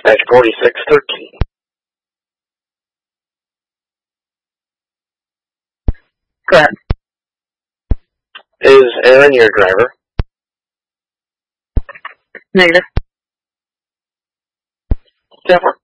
Dispatch 4613. Correct. Is Aaron your driver? Negative. Jennifer?